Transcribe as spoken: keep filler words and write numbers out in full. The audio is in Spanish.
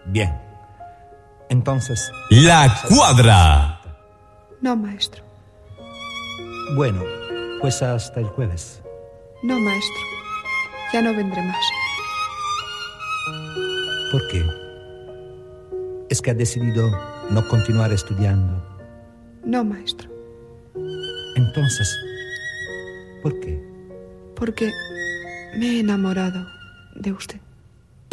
Bien. Entonces... La Cuadra. No, maestro. Bueno, pues hasta el jueves. No, maestro. Ya no vendré más. ¿Por qué? ¿Es que ha decidido no continuar estudiando? No, maestro. Entonces, ¿por qué? Porque me he enamorado de usted.